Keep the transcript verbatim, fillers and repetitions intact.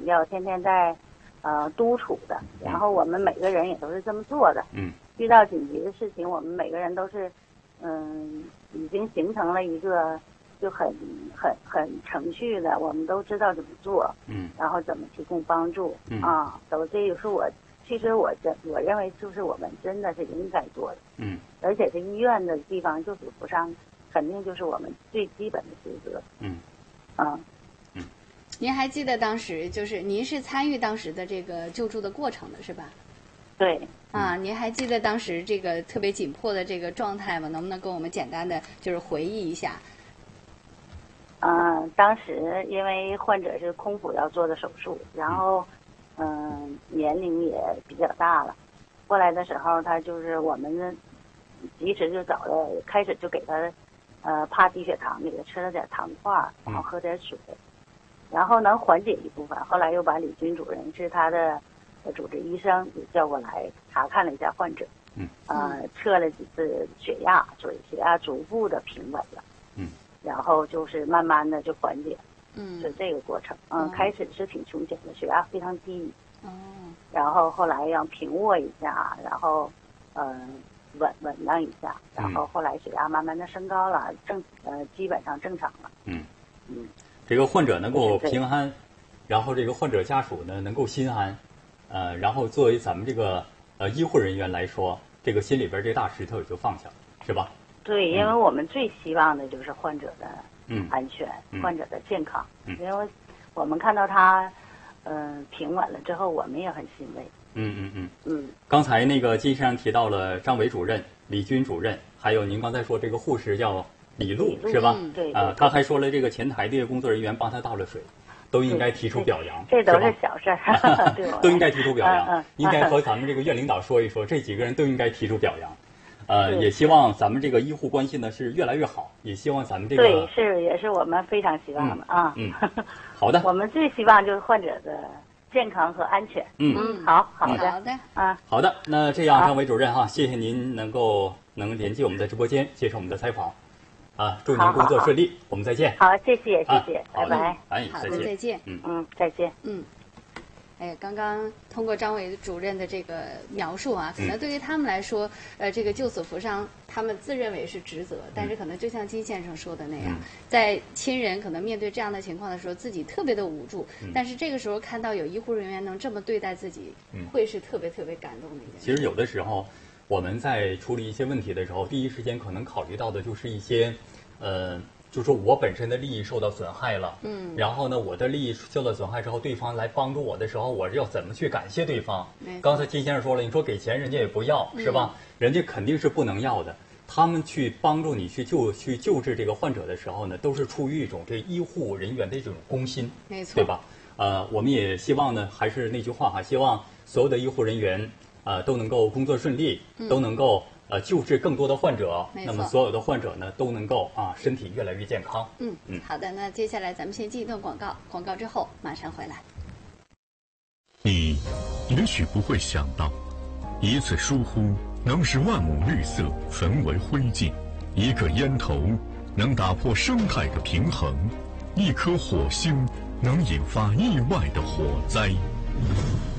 要天天在呃督促的，然后我们每个人也都是这么做的。 嗯， 遇到紧急的事情，我们每个人都是嗯已经形成了一个就很很很程序的，我们都知道怎么做， 嗯， 然后怎么提供帮助， 嗯啊，都这也是我其实我真我认为就是我们真的是应该做的。 嗯， 而且这医院的地方救死扶伤，肯定就是我们最基本的职责。 嗯， 啊， 嗯，您还记得当时就是您是参与当时的这个救助的过程的是吧？ 对。 啊，您还记得当时这个特别紧迫的这个状态吗？能不能跟我们简单的就是回忆一下？ 嗯、呃，当时因为患者是空腹要做的手术，然后嗯、呃、年龄也比较大了，过来的时候他就是我们及时就找了，开始就给他呃怕低血糖，给他吃了点糖块，然后喝点水，然后能缓解一部分。后来又把李军主任是他的主治医生也叫过来查看了一下患者， 嗯， 呃测了几次血压，所以血压逐步的平稳了， 嗯， 然后就是慢慢的就缓解， 嗯， 是这个过程。嗯，哦、开始是挺凶险的，血压非常低， 哦， 然后后来要平卧一下，然后嗯、呃、稳稳当一下，然后后来血压慢慢的升高了，正呃基本上正常了。 嗯嗯， 这个患者能够平安，然后这个患者家属呢能够心安。呃，然后作为咱们这个呃医护人员来说，这个心里边这大石头也就放下了，是吧？ 对，因为我们最希望的就是患者的安全， 嗯、 患者的健康。 嗯， 因为我们看到他嗯、呃、平稳了之后，我们也很欣慰。 嗯嗯嗯嗯。 刚才那个金先生提到了张伟主任、李军主任，还有您刚才说这个护士叫李璐，是吧？ 嗯，对。 啊、呃，他还说了这个前台的工作人员帮他倒了水。都应该提出表扬， 这都是小事儿， 都应该提出表扬， 嗯嗯、 应该和咱们这个院领导说一说，这几个人都应该提出表扬。呃，也希望咱们这个医护关系呢是越来越好，也希望咱们这个对是也是我们非常希望的、 嗯、 啊。 嗯，好的。 我们最希望就是患者的健康和安全。 嗯嗯，好好的、 嗯、好的啊， 好的。那这样，张伟主任哈，谢谢您能够能连接我们的直播间，接受我们的采访。啊，祝您工作顺利，我们再见。 好，谢谢，谢谢， 啊、 拜拜。 哎， 好再见， 再见。 嗯嗯，再见。 嗯，哎，刚刚通过张伟主任的这个描述啊，可能对于他们来说， 嗯、 呃，这个救死扶伤，他们自认为是职责，但是可能就像金先生说的那样， 嗯、 在亲人可能面对这样的情况的时候，自己特别的无助， 嗯、 但是这个时候看到有医护人员能这么对待自己， 嗯、 会是特别特别感动的一件事。 其实有的时候我们在处理一些问题的时候，第一时间可能考虑到的就是一些。呃，就说我本身的利益受到损害了， 嗯， 然后呢，我的利益受到损害之后，对方来帮助我的时候，我要怎么去感谢对方？刚才金先生说了，你说给钱人家也不要， 嗯、 是吧？人家肯定是不能要的。他们去帮助你去救去救治这个患者的时候呢，都是出于一种这医护人员的这种公心， 没错， 对吧？呃，我们也希望呢，还是那句话哈，希望所有的医护人员呃都能够工作顺利， 嗯、 都能够。呃，救治更多的患者，那么所有的患者呢都能够啊身体越来越健康。 嗯嗯，好的，那接下来咱们先进一段广告，广告之后马上回来。 你也许不会想到，一次疏忽能使万亩绿色焚为灰烬，一个烟头能打破生态的平衡，一颗火星能引发意外的火灾。